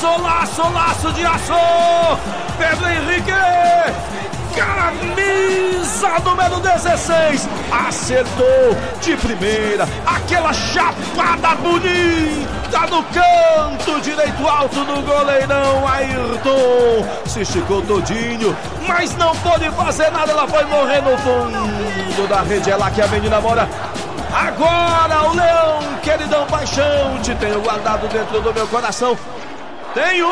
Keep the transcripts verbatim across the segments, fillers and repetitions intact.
Laço, laço, laço de aço. Pedro Henrique, camisa número dezesseis, acertou de primeira, aquela chapada bonita no canto direito alto do goleirão Ayrton. Se esticou todinho, mas não pôde fazer nada, ela foi morrer no fundo da rede. É lá que a menina mora. Agora o Leão, queridão paixão, te tenho guardado dentro do meu coração. Tem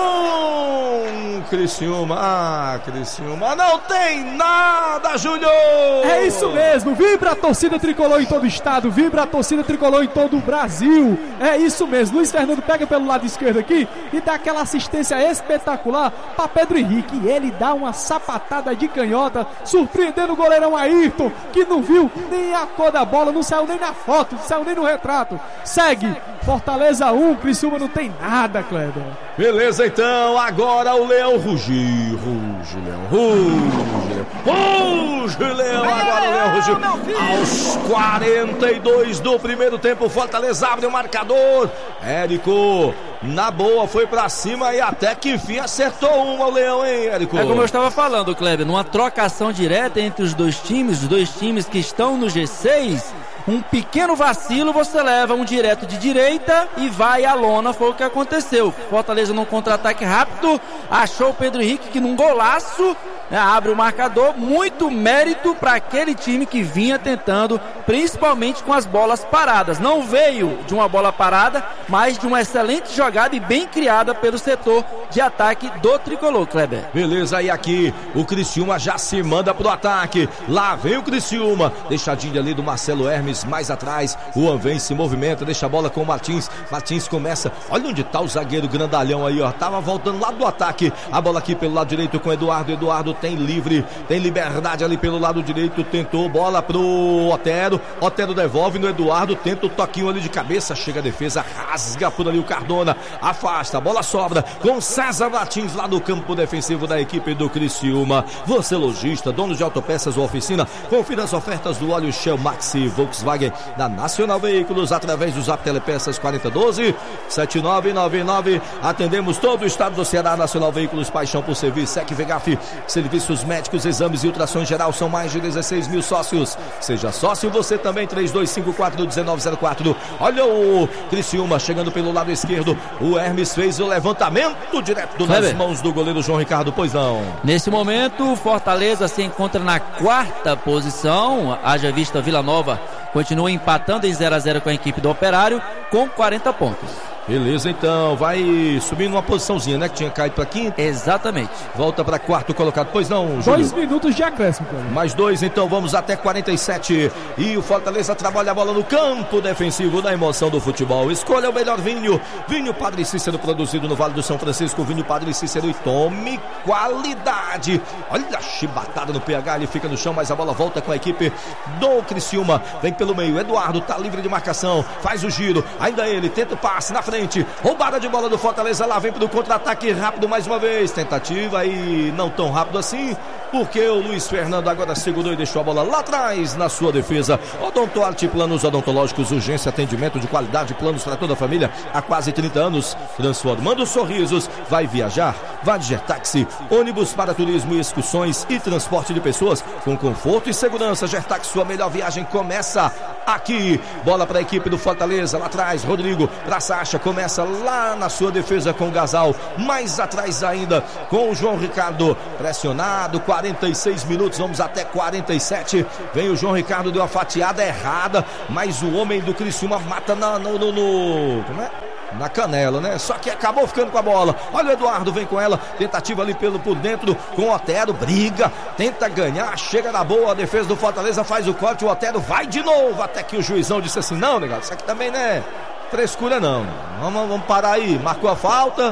um Criciúma, ah, Criciúma, não tem nada, Júnior! É isso mesmo, vibra a torcida tricolor em todo o estado, vibra a torcida tricolor em todo o Brasil. É isso mesmo, Luiz Fernando pega pelo lado esquerdo aqui e dá aquela assistência espetacular para Pedro Henrique. E ele dá uma sapatada de canhota, surpreendendo o goleirão Ayrton, que não viu nem a cor da bola, não saiu nem na foto, não saiu nem no retrato. Segue, Fortaleza um, Criciúma não tem nada, Kleber. Beleza, então, agora o Leão rugiu, ruge, Leão, ruge, Leão, ruge, Leão, agora o Leão rugiu. Aos quarenta e dois do primeiro tempo, o Fortaleza abre o marcador. Érico, na boa, foi pra cima e até que enfim acertou uma o Leão, hein, Érico? É como eu estava falando, Kleber, numa trocação direta entre os dois times, os dois times que estão no G seis, um pequeno vacilo, você leva um direto de direita e vai à lona, foi o que aconteceu. Fortaleza num contra-ataque rápido, achou o Pedro Henrique que num golaço, né, abre o marcador. Muito mérito para aquele time que vinha tentando, principalmente com as bolas paradas. Não veio de uma bola parada, mas de uma excelente jogada e bem criada pelo setor de ataque do tricolor, Kleber. Beleza, e aqui o Criciúma já se manda pro ataque. Lá vem o Criciúma, deixadinho ali do Marcelo Hermes, mais atrás, o Anven se movimenta, deixa a bola com o Martins. Martins começa, olha onde tá o zagueiro grandalhão aí, ó, tava voltando lá do ataque, a bola aqui pelo lado direito com o Eduardo. Eduardo tem livre, tem liberdade ali pelo lado direito, tentou, bola pro Otero, Otero devolve no Eduardo, tenta o toquinho ali de cabeça, chega a defesa, rasga por ali o Cardona, afasta, a bola sobra com César Martins lá no campo defensivo da equipe do Criciúma. Você lojista, dono de autopeças ou oficina, confira as ofertas do óleo Shell Maxi Volkswagen da Nacional Veículos através do Zap Telepeças quarenta doze sete nove nove nove. Atendemos todo o estado do Ceará. Nacional Veículos, paixão por serviço. Sec Vegaf, serviços médicos, exames e ultrassons geral, são mais de dezesseis mil sócios. Seja sócio você também. Três dois cinco quatro um nove zero quatro. Olha o Criciúma chegando pelo lado esquerdo, o Hermes fez o levantamento direto nas Kleber, mãos do goleiro João Ricardo. Pois não. Nesse momento o Fortaleza se encontra na quarta posição, haja vista Vila Nova continua empatando em zero a zero com a equipe do Operário com quarenta pontos. Beleza, então, vai subindo uma posiçãozinha, né, que tinha caído pra quinta. Exatamente. Volta pra quarto colocado, pois não, Júlio? Dois minutos de acréscimo, cara. Mais dois, então, vamos até quarenta e sete. E o Fortaleza trabalha a bola no campo defensivo da emoção do futebol. Escolha o melhor vinho. Vinho Padre Cícero, produzido no Vale do São Francisco. Vinho Padre Cícero, e tome qualidade. Olha a chibatada no P H, ele fica no chão, mas a bola volta com a equipe do Criciúma. Vem pelo meio, Eduardo tá livre de marcação, faz o giro, ainda ele, tenta o passe na frente. Roubada de bola do Fortaleza, lá vem pro contra-ataque rápido mais uma vez, tentativa e não tão rápido assim, porque o Luiz Fernando agora segurou e deixou a bola lá atrás na sua defesa. Odonto Arte, planos odontológicos, urgência, atendimento de qualidade, planos para toda a família há quase trinta anos, transformando sorrisos. Vai viajar? Vá de Gertaxi, ônibus para turismo e excursões e transporte de pessoas com conforto e segurança. Gertaxi, sua melhor viagem começa aqui. Bola para a equipe do Fortaleza, lá atrás, Rodrigo para Sacha, começa lá na sua defesa com o Gasal, mais atrás ainda com o João Ricardo, pressionado. Quarenta e seis minutos, vamos até quarenta e sete. Vem o João Ricardo, deu uma fatiada errada, mas o homem do Criciúma mata na, no, no, no como é? na canela, né? Só que acabou ficando com a bola. Olha o Eduardo, vem com ela, tentativa ali pelo, por dentro com o Otero, briga, tenta ganhar, chega na boa, a defesa do Fortaleza faz o corte, o Otero vai de novo, até que o juizão disse assim, não, negado, isso aqui também não é frescura não, vamos, vamos parar aí, marcou a falta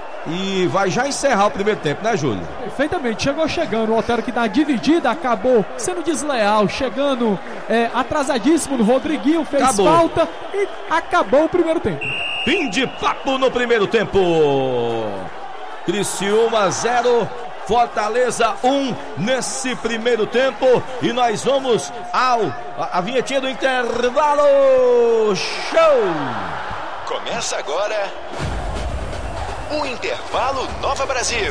e vai já encerrar o primeiro tempo, né, Júlio? Perfeitamente, chegou chegando, o Otero que dá dividida, acabou sendo desleal, chegando é, atrasadíssimo no Rodriguinho, fez acabou. falta e acabou o primeiro tempo. Fim de papo no primeiro tempo. Criciúma zero, Fortaleza um nesse primeiro tempo. E nós vamos ao a, a vinhetinha do intervalo. Show! Começa agora O Intervalo Nova Brasil.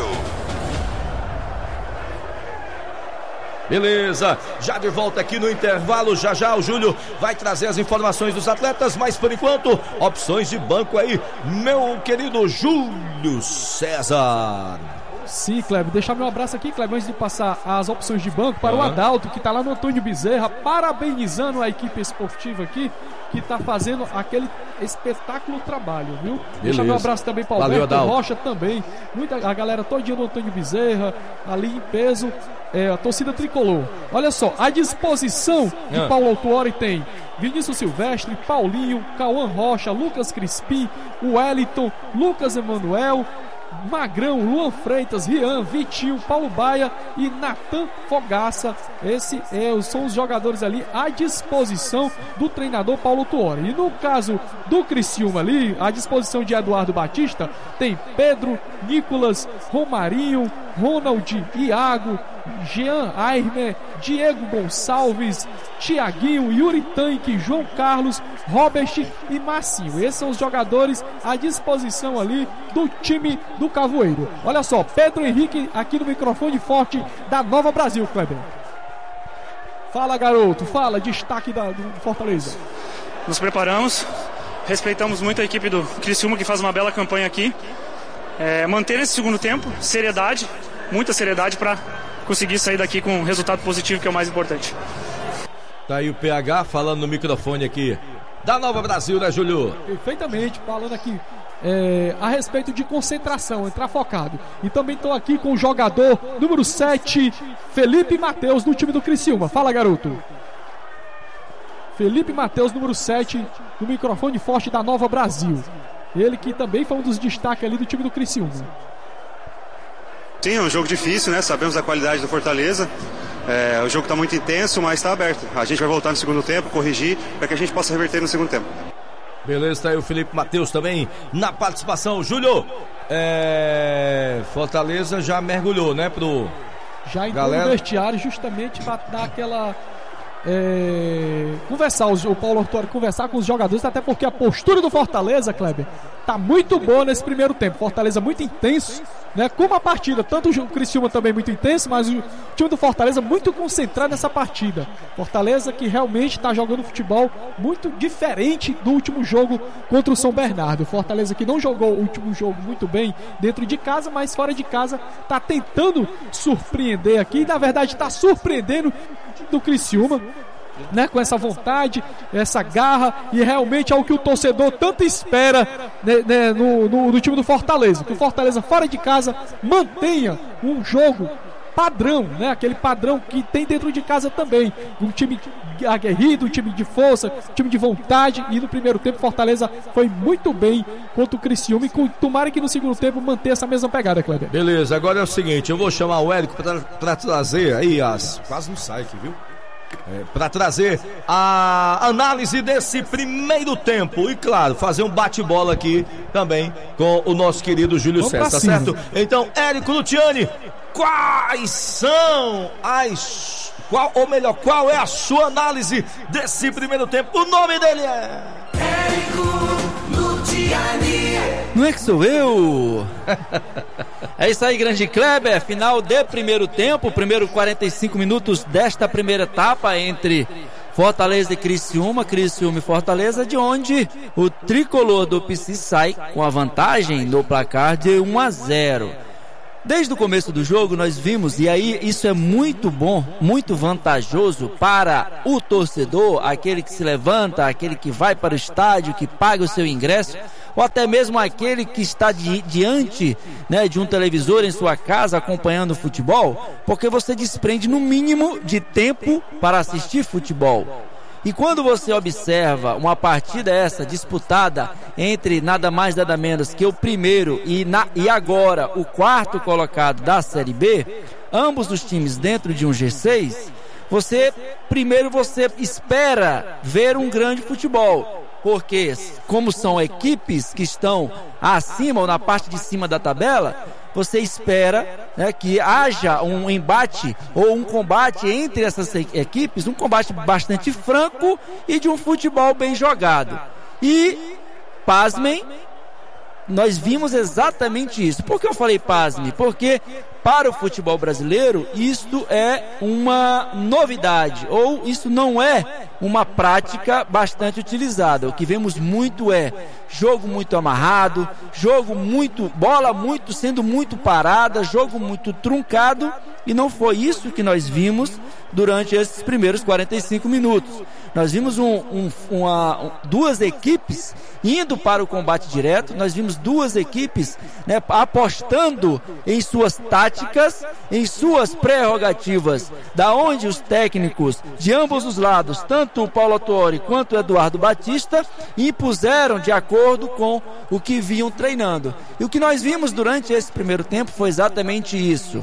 Beleza, já de volta aqui no intervalo, já já o Júlio vai trazer as informações dos atletas, mas por enquanto, opções de banco aí, meu querido Júlio César. Sim, Kleber, deixar meu abraço aqui, Kleber, antes de passar as opções de banco para uhum. o Adalto, que está lá no Antônio Bezerra, parabenizando a equipe esportiva aqui, que está fazendo aquele espetáculo trabalho, viu? Beleza. Deixar meu abraço também para o Alberto Adalto. Rocha também, muita, a galera todinha do Antônio Bezerra, ali em peso, é, a torcida tricolor. Olha só, à disposição de ah. Paulo Autuori tem Vinícius Silvestre, Paulinho, Cauã Rocha, Lucas Crispim, Wellington, Lucas Emanuel, Magrão, Luan Freitas, Rian, Vitinho, Paulo Baia e Natan Fogaça. Esses é, são os jogadores ali à disposição do treinador Paulo Tuori. E no caso do Criciúma ali, à disposição de Eduardo Batista, tem Pedro, Nicolas, Romarinho, Ronald, Iago, Jean Airmer, Diego Gonçalves, Tiaguinho, Yuri Tanque, João Carlos, Robert e Marcinho. Esses são os jogadores à disposição ali do time do Cavoeiro. Olha só, Pedro Henrique aqui no microfone forte da Nova Brasil, Kleber. Fala, garoto, fala, destaque da, do Fortaleza. Nos preparamos, respeitamos muito a equipe do Criciúma, que faz uma bela campanha aqui. É, manter esse segundo tempo, seriedade, muita seriedade para conseguir sair daqui com um resultado positivo, que é o mais importante. Tá aí o P H falando no microfone aqui da Nova Brasil, né, Júlio? Perfeitamente, falando aqui é, a respeito de concentração, entrar focado. E também estou aqui com o jogador número sete, Felipe Matheus, do time do Criciúma. Fala, garoto. Felipe Matheus, número sete, no microfone forte da Nova Brasil. Ele que também foi um dos destaques ali do time do Criciúma. Sim, é um jogo difícil, né? Sabemos da qualidade do Fortaleza. É, o jogo está muito intenso, mas está aberto. A gente vai voltar no segundo tempo, corrigir, para que a gente possa reverter no segundo tempo. Beleza, tá aí o Felipe Matheus também na participação. Júlio, é... Fortaleza já mergulhou, né, pro... Já entrou no vestiário justamente para dar aquela... É, conversar, o Paulo Autuori conversar com os jogadores, até porque a postura do Fortaleza, Kleber, tá muito boa nesse primeiro tempo. Fortaleza muito intenso, né? Como a partida, tanto o Criciúma também muito intenso, mas o time do Fortaleza muito concentrado nessa partida. Fortaleza que realmente está jogando futebol muito diferente do último jogo contra o São Bernardo. Fortaleza que não jogou o último jogo muito bem dentro de casa, mas fora de casa tá tentando surpreender aqui, e na verdade está surpreendendo do Criciúma, né, com essa vontade, essa garra, e realmente é o que o torcedor tanto espera, né, né, no, no, no time do Fortaleza, que o Fortaleza fora de casa mantenha um jogo padrão, né, aquele padrão que tem dentro de casa também, um time aguerrido, um time de força, um time de vontade. E no primeiro tempo Fortaleza foi muito bem contra o Criciúma, e tomara que no segundo tempo mantenha essa mesma pegada, Kleber. Beleza, agora é o seguinte, eu vou chamar o Érico para trazer aí as... Quase não sai aqui, viu? É, para trazer a análise desse primeiro tempo e, claro, fazer um bate-bola aqui também com o nosso querido Júlio César, tá certo? Então, Érico Luciani, quais são as... Qual, ou melhor, qual é a sua análise desse primeiro tempo? O nome dele é... Érico Luciani. Não é que sou eu? É isso aí, grande Kleber. Final de primeiro tempo, primeiro quarenta e cinco minutos desta primeira etapa entre Fortaleza e Criciúma, Criciúma e Fortaleza, de onde o tricolor do P C sai com a vantagem no placar de um a zero. Desde o começo do jogo nós vimos, e aí isso é muito bom, muito vantajoso para o torcedor, aquele que se levanta, aquele que vai para o estádio, que paga o seu ingresso, ou até mesmo aquele que está di, diante, né, de um televisor em sua casa acompanhando o futebol, porque você desprende no mínimo de tempo para assistir futebol. E quando você observa uma partida essa disputada entre nada mais nada menos que o primeiro e, na, e agora o quarto colocado da Série B, ambos os times dentro de um G seis, você primeiro você espera ver um grande futebol, porque como são equipes que estão acima ou na parte de cima da tabela, você espera, né, que haja um embate ou um combate entre essas equipes, um combate bastante franco e de um futebol bem jogado. E, pasmem, nós vimos exatamente isso. Por que eu falei pasme? Porque para o futebol brasileiro isto é uma novidade, ou isso não é uma prática bastante utilizada. O que vemos muito é jogo muito amarrado, jogo muito, bola muito sendo muito parada, jogo muito truncado, e não foi isso que nós vimos durante esses primeiros quarenta e cinco minutos. Nós vimos um, um, uma, duas equipes indo para o combate direto, nós vimos duas equipes, né, apostando em suas táticas, em suas prerrogativas, da onde os técnicos de ambos os lados, tanto o Paulo Autuori quanto o Eduardo Batista, impuseram de acordo com o que vinham treinando. E o que nós vimos durante esse primeiro tempo foi exatamente isso.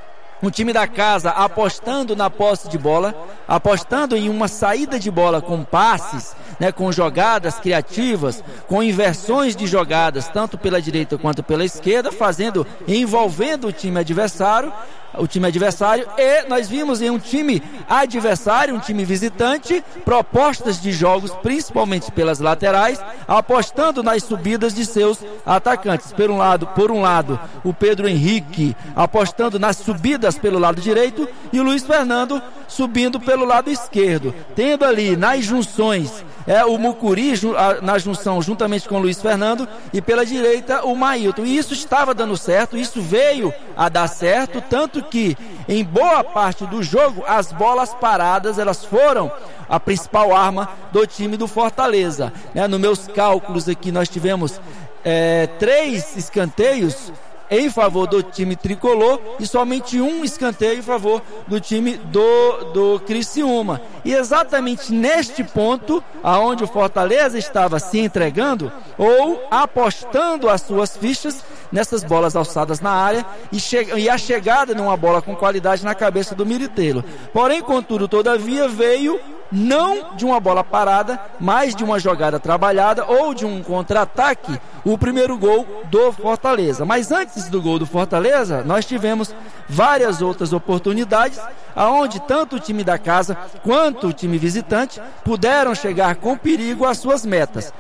Um time da casa apostando na posse de bola, apostando em uma saída de bola com passes, né, com jogadas criativas, com inversões de jogadas, tanto pela direita quanto pela esquerda, fazendo, envolvendo o time adversário, o time adversário, e nós vimos em um time adversário, um time visitante, propostas de jogos, principalmente pelas laterais, apostando nas subidas de seus atacantes. Por um lado, por um lado, o Pedro Henrique apostando nas subidas pelo lado direito e o Luiz Fernando subindo pelo lado esquerdo, tendo ali nas junções é o Mucuri na junção juntamente com o Luiz Fernando, e pela direita o Mailton. E isso estava dando certo, isso veio a dar certo, tanto que em boa parte do jogo as bolas paradas elas foram a principal arma do time do Fortaleza. É, nos meus cálculos aqui nós tivemos é, três escanteios em favor do time tricolor e somente um escanteio em favor do time do, do Criciúma. E exatamente neste ponto, aonde o Fortaleza estava se entregando ou apostando as suas fichas nessas bolas alçadas na área e, che- e a chegada numa bola com qualidade na cabeça do Militello. Porém, contudo, todavia, veio não de uma bola parada, mas de uma jogada trabalhada ou de um contra-ataque, o primeiro gol do Fortaleza. Mas antes do gol do Fortaleza, nós tivemos várias outras oportunidades, aonde tanto o time da casa quanto o time visitante puderam chegar com perigo às suas metas,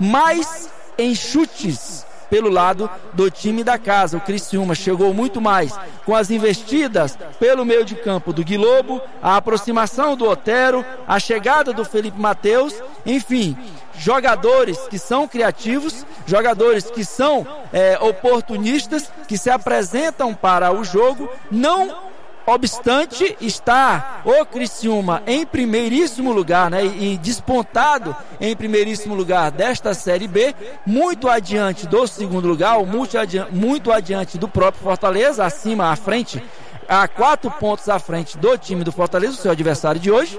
mas em chutes pelo lado do time da casa. O Criciúma chegou muito mais com as investidas pelo meio de campo do Guilobo, a aproximação do Otero, a chegada do Felipe Mateus, enfim, jogadores que são criativos, jogadores que são é, oportunistas, que se apresentam para o jogo, não obstante está o Criciúma em primeiríssimo lugar, né, e despontado em primeiríssimo lugar desta Série B, muito adiante do segundo lugar, ou muito adiante, muito adiante do próprio Fortaleza, acima, à frente, a quatro pontos à frente do time do Fortaleza, o seu adversário de hoje,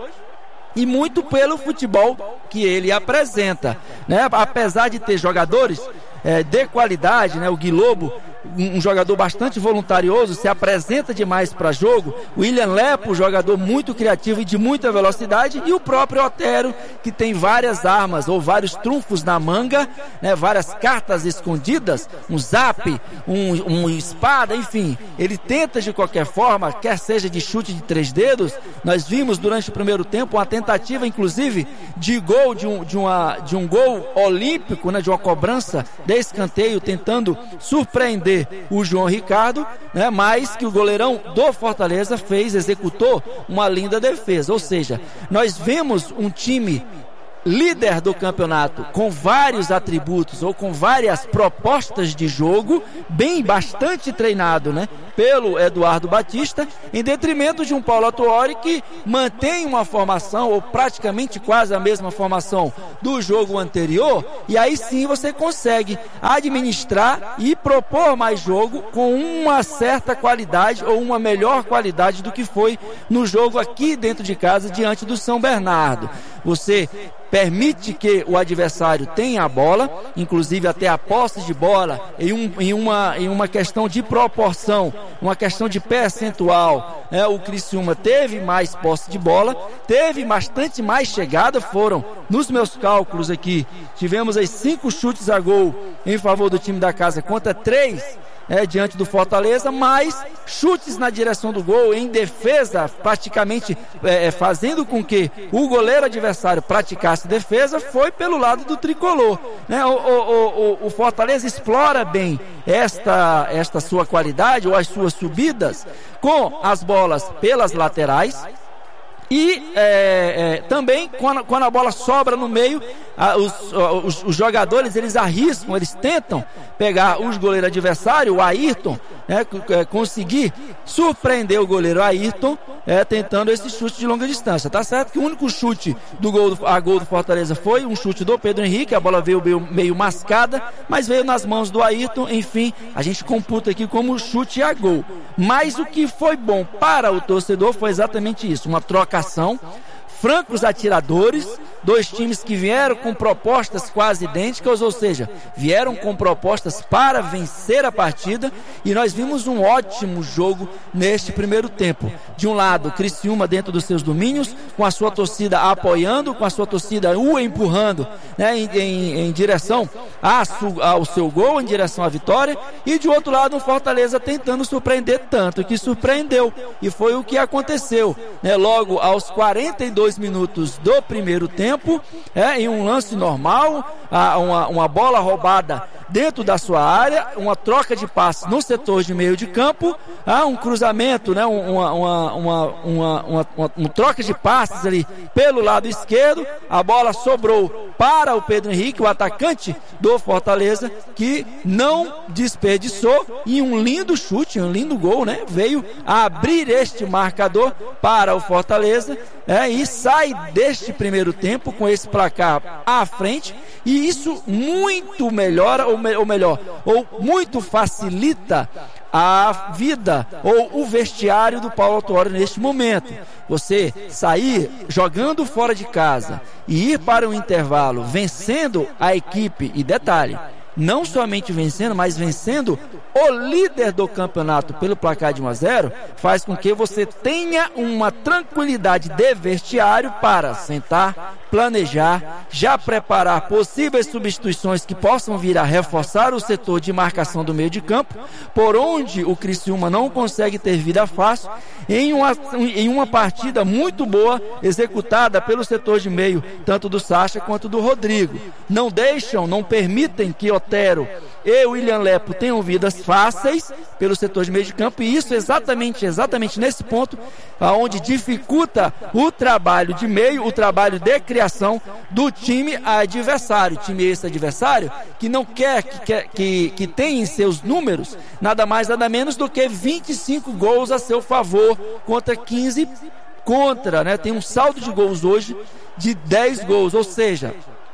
e muito pelo futebol que ele apresenta, né, apesar de ter jogadores é, de qualidade, né, o Guilobo, um jogador bastante voluntarioso, se apresenta demais para jogo. O William Lepo, jogador muito criativo e de muita velocidade, e o próprio Otero, que tem várias armas ou vários trunfos na manga, né, várias cartas escondidas, um zap, um, um espada, enfim, ele tenta de qualquer forma, quer seja de chute de três dedos. Nós vimos durante o primeiro tempo uma tentativa, inclusive, de gol, de um, de uma, de um gol olímpico, né, de uma cobrança de escanteio, tentando surpreender o João Ricardo, né, mas que o goleirão do Fortaleza fez, executou uma linda defesa. Ou seja, nós vemos um time líder do campeonato com vários atributos ou com várias propostas de jogo, bem bastante treinado, né, pelo Eduardo Batista, em detrimento de um Paulo Autuori que mantém uma formação ou praticamente quase a mesma formação do jogo anterior, e aí sim você consegue administrar e propor mais jogo com uma certa qualidade ou uma melhor qualidade do que foi no jogo aqui dentro de casa diante do São Bernardo. Você permite que o adversário tenha a bola, inclusive até a posse de bola, em, um, em, uma, em uma questão de proporção, uma questão de percentual, né? O Criciúma teve mais posse de bola, teve bastante mais chegada, foram, nos meus cálculos aqui, tivemos aí cinco chutes a gol em favor do time da casa contra três é, diante do Fortaleza, mas chutes na direção do gol, em defesa, praticamente é, fazendo com que o goleiro adversário praticasse defesa, foi pelo lado do tricolor, né? O, o, o, o Fortaleza explora bem esta, esta sua qualidade ou as suas subidas com as bolas pelas laterais. E é, é, também quando, quando a bola sobra no meio, a, os, os, os jogadores eles arriscam, eles tentam pegar os goleiros adversários, o Ayrton, né, conseguir surpreender o goleiro Ayrton, é, tentando esse chute de longa distância. Tá certo que o único chute do gol, a gol do Fortaleza foi um chute do Pedro Henrique, a bola veio meio, meio mascada, mas veio nas mãos do Ayrton. Enfim, a gente computa aqui como chute a gol. Mas o que foi bom para o torcedor foi exatamente isso, uma trocação, francos atiradores, dois times que vieram com propostas quase idênticas, ou seja, vieram com propostas para vencer a partida, e nós vimos um ótimo jogo neste primeiro tempo. De um lado, Criciúma dentro dos seus domínios, com a sua torcida apoiando, com a sua torcida o empurrando, né, em, em, em direção a su, ao seu gol, em direção à vitória, e de outro lado, o Fortaleza tentando surpreender, tanto que surpreendeu, e foi o que aconteceu, né, logo aos quarenta e dois minutos do primeiro tempo, é, em um lance normal, a, uma, uma bola roubada dentro da sua área, uma troca de passes no setor de meio de campo, ah, um cruzamento, né, uma, uma, uma, uma, uma, uma, uma troca de passes ali pelo lado esquerdo, a bola sobrou para o Pedro Henrique, o atacante do Fortaleza, que não desperdiçou, e um lindo chute, um lindo gol, né, veio abrir este marcador para o Fortaleza, é, e sai deste primeiro tempo com esse placar à frente, e isso muito melhora, ou, me, ou melhor, ou muito facilita a vida ou o vestiário do Paulo Autuori neste momento. Você sair jogando fora de casa e ir para o intervalo vencendo a equipe, e detalhe, não somente vencendo, mas vencendo o líder do campeonato pelo placar de um a zero, faz com que você tenha uma tranquilidade de vestiário para sentar, planejar, já preparar possíveis substituições que possam vir a reforçar o setor de marcação do meio de campo, por onde o Criciúma não consegue ter vida fácil, em uma, em uma partida muito boa executada pelo setor de meio, tanto do Sacha quanto do Rodrigo. Não deixam, não permitem que Otero e o William Lepo tenham vidas fáceis pelo setor de meio de campo, e isso exatamente, exatamente nesse ponto, onde dificulta o trabalho de meio, o trabalho de criação do time adversário, time esse adversário, que não quer que, quer, que, que tenha em seus números nada mais, nada menos do que vinte e cinco gols a seu favor, contra quinze contra, né? Tem um saldo de gols hoje de dez gols, ou seja,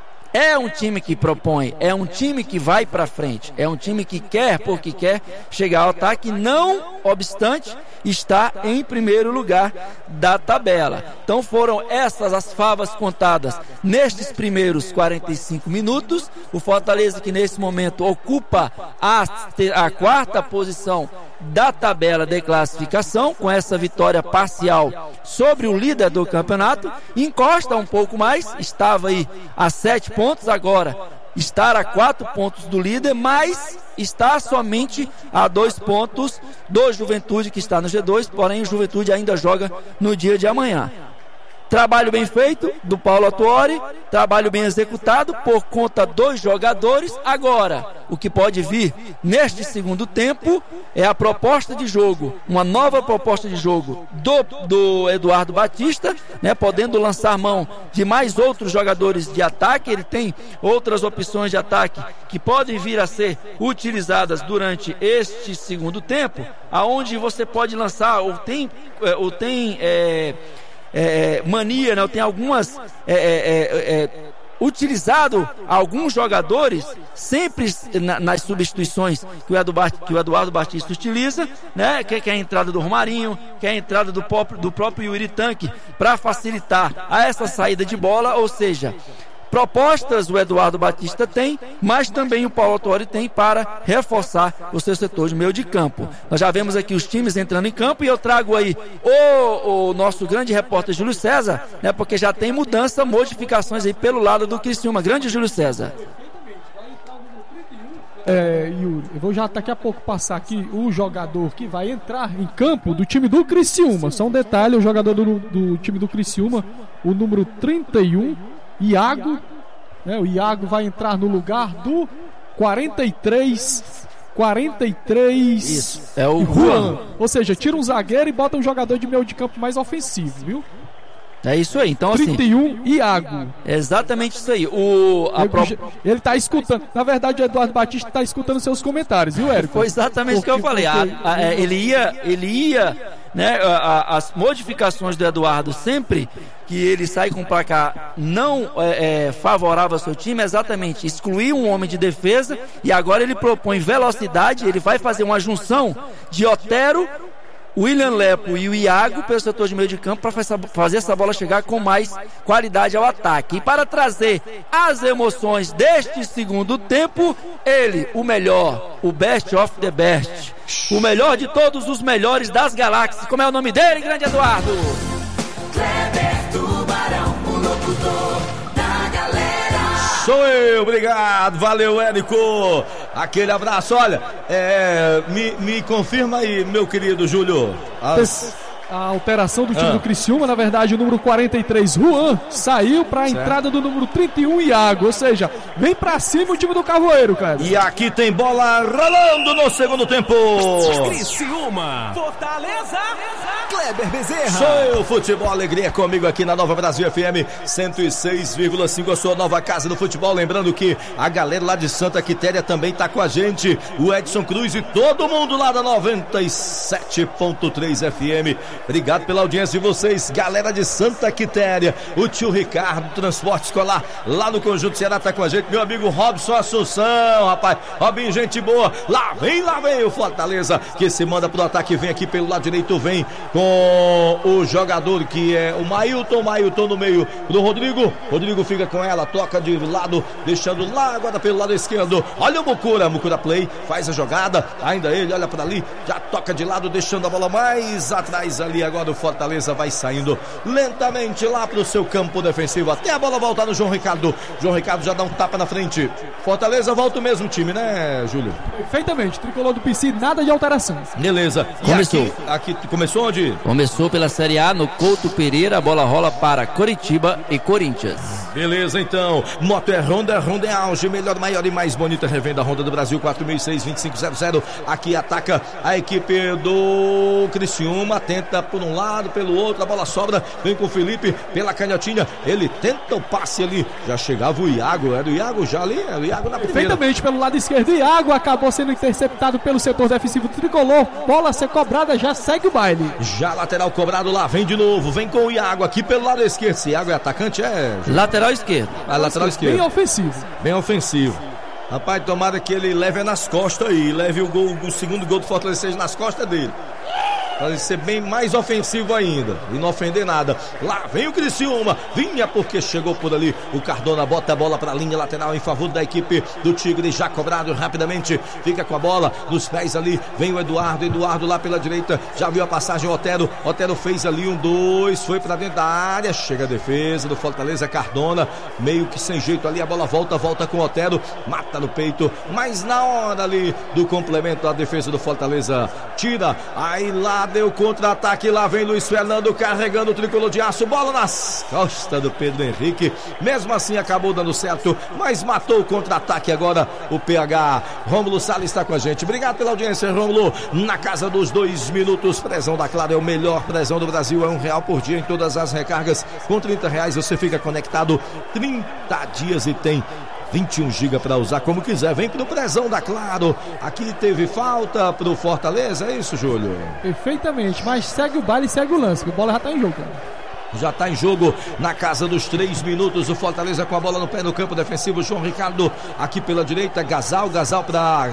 é um time que propõe, é um time que vai para frente, é um time que quer, porque quer chegar ao ataque, não obstante está em primeiro lugar da tabela. Então foram essas as favas contadas nestes primeiros quarenta e cinco minutos. O Fortaleza, que nesse momento ocupa a, a quarta posição da tabela de classificação, com essa vitória parcial sobre o líder do campeonato, encosta um pouco mais, estava aí a sete pontos, agora está a quatro pontos do líder, mas está somente a dois pontos do Juventude, que está no G dois, porém o Juventude ainda joga no dia de amanhã. Trabalho bem feito do Paulo Autuori, trabalho bem executado por conta dos jogadores. Agora, o que pode vir neste segundo tempo é a proposta de jogo, uma nova proposta de jogo do, do Eduardo Batista, né, podendo lançar mão de mais outros jogadores de ataque. Ele tem outras opções de ataque que podem vir a ser utilizadas durante este segundo tempo, aonde você pode lançar, ou tem, ou tem é, É, mania, né? Tem algumas é, é, é, utilizado alguns jogadores sempre na, nas substituições que o, Eduardo, que o Eduardo Batista utiliza, né? Que, que é a entrada do Romarinho, que é a entrada do próprio, do próprio Yuri Tanque, para facilitar a essa saída de bola. Ou seja, propostas o Eduardo Batista tem, mas também o Paulo Autuori tem para reforçar o seu setor de meio de campo. Nós já vemos aqui os times entrando em campo, e eu trago aí o, o nosso grande repórter Júlio César, né, porque já tem mudança, modificações aí pelo lado do Criciúma. Grande Júlio César. é, Yuri, eu vou já daqui a pouco passar aqui o jogador que vai entrar em campo do time do Criciúma. Só um detalhe, o jogador do, do time do Criciúma, o número trinta e um, Iago, né, o Iago vai entrar no lugar do quarenta e três, quarenta e três. Isso, é o Juan. Juan. Ou seja, tira um zagueiro e bota um jogador de meio de campo mais ofensivo, viu? É isso aí, então assim. trinta e um, Iago. É exatamente isso aí. O, a Ele, pro... ele tá escutando. Na verdade, o Eduardo Batista tá escutando seus comentários, viu, Érico? Foi exatamente o que eu falei. A, a, a, ele ia, ele ia, né? A, a, as modificações do Eduardo sempre que ele sai com um placar não é, é, favorável ao seu time, é exatamente excluir um homem de defesa, e agora ele propõe velocidade. Ele vai fazer uma junção de Otero, William Lepo e o Iago pelo setor de meio de campo para fazer essa bola chegar com mais qualidade ao ataque. E para trazer as emoções deste segundo tempo, ele, o melhor, o best of the best, o melhor de todos os melhores das galáxias. Como é o nome dele, grande Eduardo? Kleber Tubarão, o locutor da galera. Sou eu, obrigado, valeu, Érico. Aquele abraço, olha, é, me, me confirma aí, meu querido Júlio. As... A alteração do time ah. do Criciúma, na verdade, o número quarenta e três, Juan, saiu para a entrada do número trinta e um, Iago. Ou seja, vem para cima o time do Carvoeiro, cara. E aqui tem bola rolando no segundo tempo. Criciúma, Fortaleza, Kleber Bezerra. Sou eu, futebol, alegria comigo aqui na Nova Brasil F M cento e seis vírgula cinco, a sua nova casa do futebol. Lembrando que a galera lá de Santa Quitéria também tá com a gente. O Edson Cruz e todo mundo lá da noventa e sete ponto três F M. Obrigado pela audiência de vocês, galera de Santa Quitéria. O tio Ricardo, transporte escolar lá no Conjunto Ceará tá com a gente. Meu amigo Robson Assunção, rapaz. Robinho, gente boa. Lá vem, lá vem o Fortaleza, que se manda pro ataque, vem aqui pelo lado direito, vem com o jogador que é o Mailton. Mailton no meio do Rodrigo. Rodrigo fica com ela, toca de lado, deixando lá agora pelo lado esquerdo. Olha o Mucura, Mucura play, faz a jogada. Ainda ele, olha para ali, já toca de lado, deixando a bola mais atrás ali. Agora o Fortaleza vai saindo lentamente lá pro seu campo defensivo, até a bola voltar no João Ricardo. João Ricardo já dá um tapa na frente. Fortaleza volta o mesmo time, né, Júlio? Perfeitamente, tricolor do P C, nada de alteração. Beleza. E Começou. Aqui, aqui começou onde? Começou pela Série A no Couto Pereira, a bola rola para Coritiba e Corinthians. Beleza, então. Moto é Honda, Honda é auge, melhor, maior e mais bonita revenda Honda do Brasil, quatro mil e seis, vinte e cinco zero zero. Aqui ataca a equipe do Criciúma, tenta por um lado, pelo outro, a bola sobra, vem com o Felipe pela canhotinha, ele tenta o passe ali, já chegava o Iago, era o Iago já ali, era o Iago na primeira. Perfeitamente pelo lado esquerdo, Iago acabou sendo interceptado pelo setor defensivo tricolor, bola a ser cobrada, já segue o baile. Já lateral cobrado lá, vem de novo, vem com o Iago aqui pelo lado esquerdo. Se Iago é atacante, é... Lateral esquerdo. Ah, lateral esquerdo. Bem ofensivo. Bem ofensivo. Rapaz, tomara que ele leve nas costas aí, leve o, gol, o segundo gol do Fortaleza seja nas costas dele. Para ser bem mais ofensivo ainda e não ofender nada. Lá vem o Criciúma, vinha porque chegou por ali o Cardona, bota a bola para a linha lateral em favor da equipe do Tigre, já cobrado rapidamente, fica com a bola nos pés ali, vem o Eduardo, Eduardo lá pela direita, já viu a passagem, o Otero, Otero fez ali um dois, foi para dentro da área, chega a defesa do Fortaleza, Cardona, meio que sem jeito ali, a bola volta, volta com o Otero, mata no peito, mas na hora ali do complemento a defesa do Fortaleza tira, aí lá deu contra-ataque, lá vem Luiz Fernando carregando o tricolor de aço, bola nas costas do Pedro Henrique, mesmo assim acabou dando certo, mas matou o contra-ataque agora o P H. Rômulo Salles está com a gente, obrigado pela audiência, Rômulo, na casa dos dois minutos, prezão da Claro é o melhor prezão do Brasil, é um real por dia em todas as recargas, com trinta reais você fica conectado trinta dias e tem vinte e um gigas para usar como quiser. Vem pro prezão da Claro. Aqui teve falta pro Fortaleza, é isso, Júlio? Perfeitamente, mas segue o baile e segue o lance, que a bola já tá em jogo, cara. Já está em jogo na casa dos três minutos. O Fortaleza com a bola no pé no campo defensivo. João Ricardo aqui pela direita. Gasal, Gasal para